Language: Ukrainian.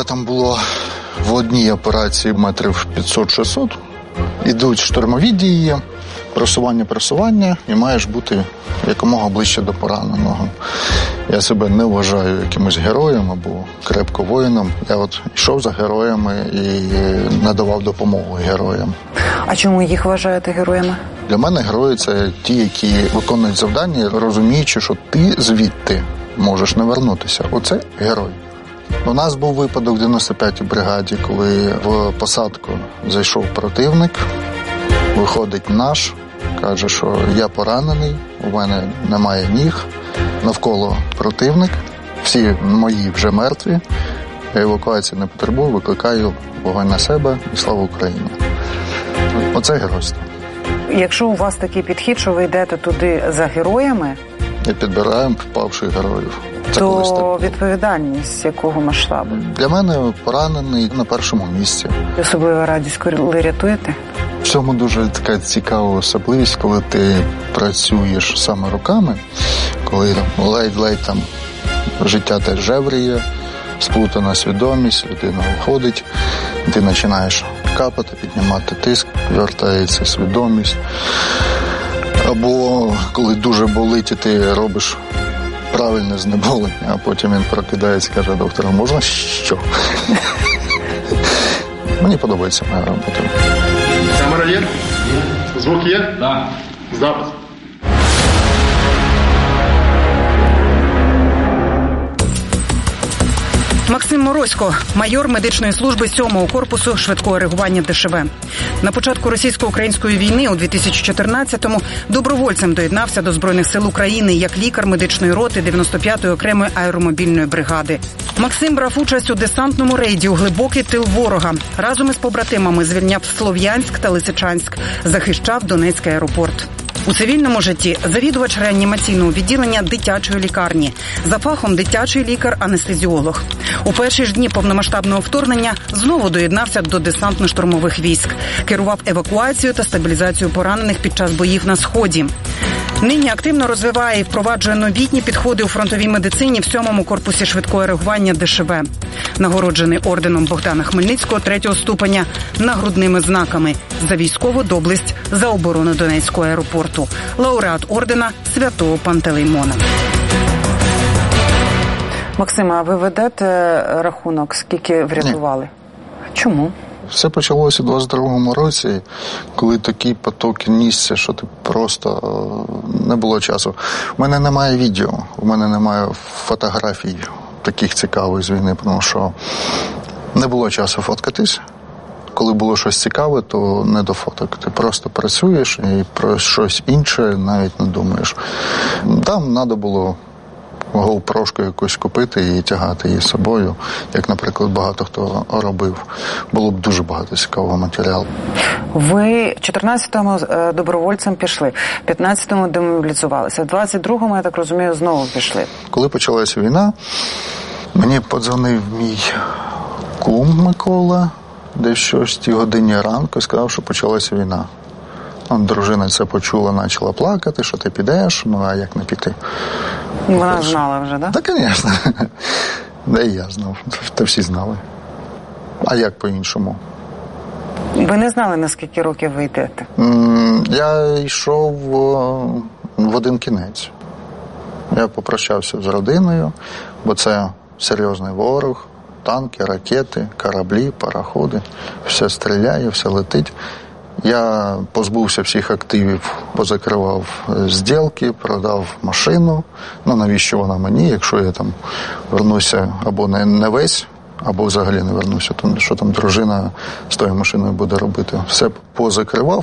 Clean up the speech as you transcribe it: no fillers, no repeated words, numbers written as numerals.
там було в одній операції метрів 500-600. Ідуть штурмові дії, просування, і маєш бути якомога ближче до пораненого. Я себе не вважаю якимось героєм або крепко воїном. Я от йшов за героями і надавав допомогу героям. А чому їх вважаєте героями? Для мене герої – це ті, які виконують завдання, розуміючи, що ти звідти можеш не вернутися. Оце герой. У нас був випадок в 95-й бригаді, коли в посадку зайшов противник, виходить наш, каже, що я поранений, у мене немає ніг, навколо противник, всі мої вже мертві, я евакуації не потребую, викликаю вогонь на себе і слава Україні. Оце геройство. Якщо у вас такий підхід, що ви йдете туди за героями, і підбираємо впавших героїв. То відповідальність якого масштабу? Для мене поранений на першому місці. Особлива радість, коли рятуєте? В цьому дуже така цікава особливість, коли ти працюєш саме руками, коли ледь-ледь там життя теж жевріє, сплутана свідомість, людина виходить, ти починаєш капати, піднімати тиск, вертається свідомість. Або коли дуже болить, і ти робиш правильне знеболення, а потім він прокидається і каже: доктор, можна що? Мені подобається моя робота. Камера є? Звук є? Так. Запис. Максим Морозько, майор медичної служби 7-го корпусу швидкого реагування ДШВ. На початку російсько-української війни у 2014-му добровольцем доєднався до Збройних сил України як лікар медичної роти 95-ї окремої аеромобільної бригади. Максим брав участь у десантному рейді у глибокий тил ворога. Разом із побратимами звільняв Слов'янськ та Лисичанськ, захищав Донецький аеропорт. У цивільному житті завідувач реанімаційного відділення дитячої лікарні. За фахом дитячий лікар-анестезіолог. У перші ж дні повномасштабного вторгнення знову доєднався до десантно-штурмових військ. Керував евакуацією та стабілізацією поранених під час боїв на Сході. Нині активно розвиває і впроваджує новітні підходи у фронтовій медицині в 7-му корпусі швидкого реагування ДШВ. Нагороджений орденом Богдана Хмельницького 3-го ступеня, нагрудними знаками за військову доблесть, за оборону Донецького аеропорту. Лауреат ордена Святого Пантелеймона. Максима, а ви ведете рахунок, скільки врятували? Ні. Чому? Все почалося у 22-му році, коли такі потоки нісся, що ти просто не було часу. У мене немає відео, у мене немає фотографій таких цікавих з війни, тому що не було часу фоткатись. Коли було щось цікаве, то не до фоток. Ти просто працюєш і про щось інше навіть не думаєш. Там треба було GoPro-шку якусь купити і тягати її з собою, як, наприклад, багато хто робив. Було б дуже багато цікавого матеріалу. Ви в 14-му добровольцем пішли, в 15-му демобілізувалися, в 22-му, я так розумію, знову пішли. Коли почалася війна, мені подзвонив мій кум Микола, десь в 6 годині ранку, і сказав, що почалася війна. Дружина це почула, почала плакати, що ти підеш, ну а як не піти? Вона знала вже, так? Так, звісно. Да і я знав, та всі знали. А як по-іншому? Ви не знали, на скільки років ви йдете? Я йшов в один кінець. Я попрощався з родиною, бо це серйозний ворог, танки, ракети, кораблі, пароходи, все стріляє, все летить. Я позбувся всіх активів, позакривав зділки, продав машину. Ну, навіщо вона мені, якщо я там вернуся або не весь, або взагалі не вернуся, то що там дружина з тою машиною буде робити. Все позакривав.